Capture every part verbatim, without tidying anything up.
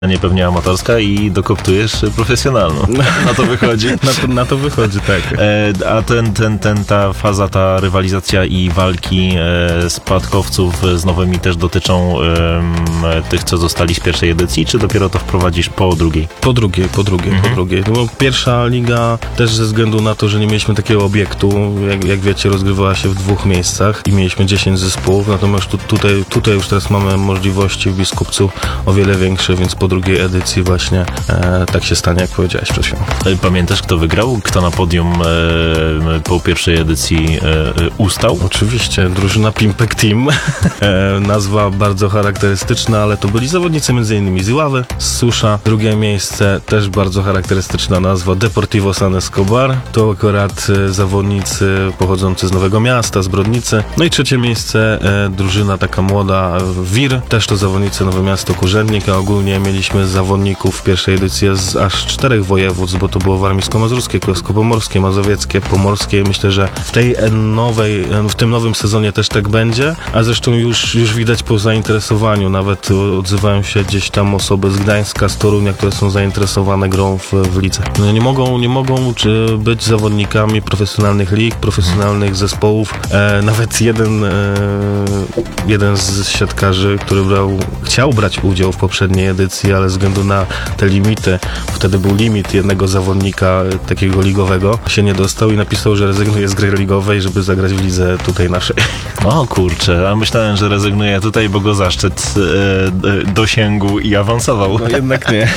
pewnie amatorska i dokoptujesz profesjonalną. Na to wychodzi. na, to, na to wychodzi, tak. E, a ten, ten, ten, ta faza, ta rywalizacja i walki e, spadkowców z nowymi też dotyczą e, tych, co zostali z pierwszej edycji, czy dopiero to wprowadzisz po drugiej? Po drugiej, po drugiej, mhm. po drugiej. No, bo pierwsza liga też ze względu na to, że nie mieliśmy takiego obiektu, jak, jak wiecie, rozgrywała się w dwóch miejscach i mieliśmy dziesięć zespołów, natomiast tu, tutaj, tutaj już teraz mamy możliwości w Biskupcu o wiele większe, więc po drugiej edycji właśnie e, tak się stanie, jak powiedziałeś przed chwilą. Pamiętasz, kto wygrał? Kto na podium e, po pierwszej edycji e, ustał? Oczywiście, drużyna Pimpek Team. e, nazwa bardzo charakterystyczna, ale to byli zawodnicy między innymi z Iławy, z Susza. Drugie miejsce, też bardzo charakterystyczna nazwa, Deportivo San Escobar. To akurat e, zawodnicy pochodzący z Nowego Miasta, z Brodnicy. No i trzecie miejsce, e, drużyna taka młoda, Wir. Też to zawodnicy Nowe Miasto, Kurzędnik, a ogólnie mieliśmy zawodników w pierwszej edycji z aż czterech województw, bo to było warmińsko-mazurskie, kujawsko-pomorskie, mazowieckie, pomorskie. Myślę, że w tej nowej, w tym nowym sezonie też tak będzie, a zresztą już, już widać po zainteresowaniu. Nawet odzywają się gdzieś tam osoby z Gdańska, z Torunia, które są zainteresowane grą w, w lidze. No nie mogą, nie mogą czy być zawodnikami profesjonalnych lig, profesjonalnych zespołów. E, nawet jeden, e, jeden z siatkarzy, który brał, chciał brać udział w poprzedniej edycji, ale ze względu na te limity, wtedy był limit jednego zawodnika takiego ligowego, się nie dostał i napisał, że rezygnuje z gry ligowej, żeby zagrać w lidze tutaj naszej. O kurczę, a myślałem, że rezygnuje tutaj, bo go zaszczyt e, dosięgł i awansował. No jednak nie.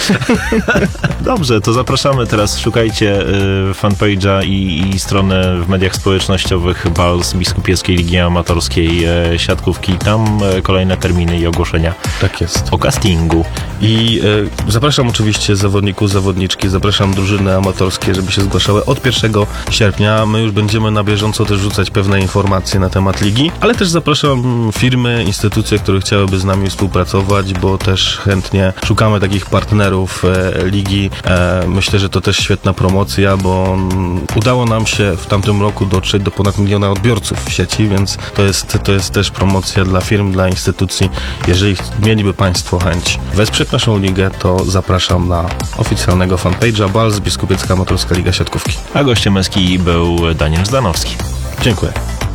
Dobrze, to zapraszamy teraz, szukajcie e, fanpage'a i, i stronę w mediach społecznościowych B A L S Biskupieskiej Ligi Amatorskiej e, Siatkówki. Tam e, kolejne terminy i ogłoszenia. Tak jest. O castingu. I e, zapraszam oczywiście zawodników, zawodniczki, zapraszam drużyny amatorskie, żeby się zgłaszały od pierwszego sierpnia. My już będziemy na bieżąco też rzucać pewne informacje na temat ligi, ale też zapraszam firmy, instytucje, które chciałyby z nami współpracować, bo też chętnie szukamy takich partnerów e, ligi. E, myślę, że to też świetna promocja, bo m, udało nam się w tamtym roku dotrzeć do ponad miliona odbiorców w sieci, więc to jest, to jest też promocja dla firm, dla instytucji. Jeżeli mieliby Państwo chęć wesprzeć naszą ligę, to zapraszam na oficjalnego fanpage'a B A L S Biskupiecka Amatorska Liga Siatkówki. A gościem męski był Daniel Zdanowski. Dziękuję.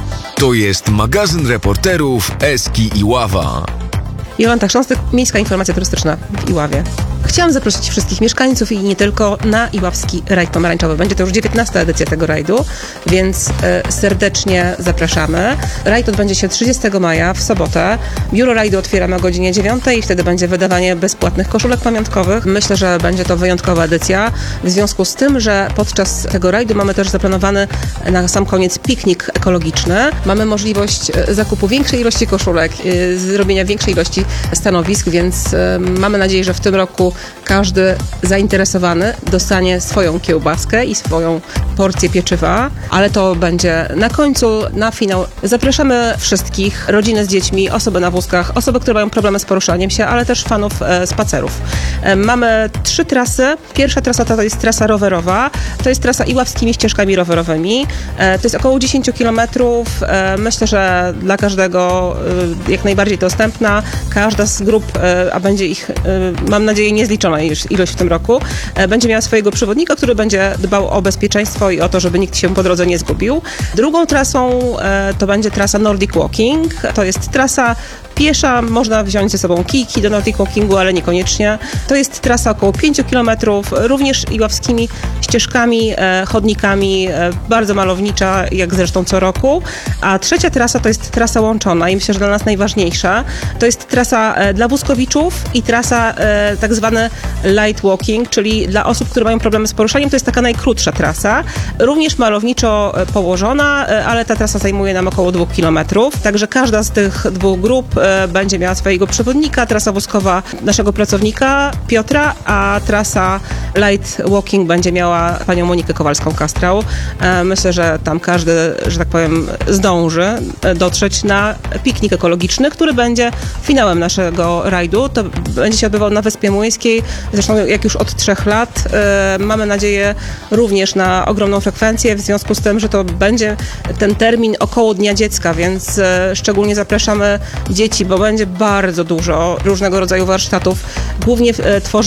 To jest magazyn reporterów Eski Iława. Jolanta Chrząstek, Miejska Informacja Turystyczna w Iławie. Chciałam zaprosić wszystkich mieszkańców i nie tylko na iławski rajd pomarańczowy. Będzie to już dziewiętnasta edycja tego rajdu, więc e, serdecznie zapraszamy. Rajd odbędzie się trzydziestego maja w sobotę. Biuro rajdu otwieramy o godzinie dziewiątej i wtedy będzie wydawanie bezpłatnych koszulek pamiątkowych. Myślę, że będzie to wyjątkowa edycja. W związku z tym, że podczas tego rajdu mamy też zaplanowany na sam koniec piknik ekologiczny. Mamy możliwość zakupu większej ilości koszulek, zrobienia większej ilości stanowisk, więc e, mamy nadzieję, że w tym roku każdy zainteresowany dostanie swoją kiełbaskę i swoją porcję pieczywa, ale to będzie na końcu, na finał. Zapraszamy wszystkich, rodziny z dziećmi, osoby na wózkach, osoby, które mają problemy z poruszaniem się, ale też fanów e, spacerów. E, mamy trzy trasy. Pierwsza trasa to jest trasa rowerowa. To jest trasa iławskimi ścieżkami rowerowymi. E, to jest około dziesięć kilometrów. E, myślę, że dla każdego e, jak najbardziej dostępna. Każda z grup, e, a będzie ich, e, mam nadzieję, niezliczona ilość w tym roku, e, będzie miała swojego przewodnika, który będzie dbał o bezpieczeństwo i o to, żeby nikt się po drodze nie zgubił. Drugą trasą e, to będzie trasa Nordic Walking. To jest trasa piesza, można wziąć ze sobą kijki do Nordic Walkingu, ale niekoniecznie. To jest trasa około pięć kilometrów, również iławskimi ścieżkami, e, chodnikami, e, bardzo malownicza, jak zresztą co roku. A trzecia trasa to jest trasa łączona i myślę, że dla nas najważniejsza. To jest trasa e, dla wózkowiczów i trasa e, tak zwany light walking, czyli dla osób, które mają problemy z poruszaniem. To jest taka najkrótsza trasa, również malowniczo położona, e, ale ta trasa zajmuje nam około dwóch kilometrów. Także każda z tych dwóch grup e, będzie miała swojego przewodnika. Trasa wózkowa naszego pracownika Piotra, a trasa light walking będzie miała panią Monikę Kowalską-Kastrał. Myślę, że tam każdy, że tak powiem, zdąży dotrzeć na piknik ekologiczny, który będzie finałem naszego rajdu. To będzie się odbywał na Wyspie Młyńskiej, zresztą jak już od trzech lat. Mamy nadzieję również na ogromną frekwencję, w związku z tym, że to będzie ten termin około Dnia Dziecka, więc szczególnie zapraszamy dzieci, bo będzie bardzo dużo różnego rodzaju warsztatów. Głównie tworzy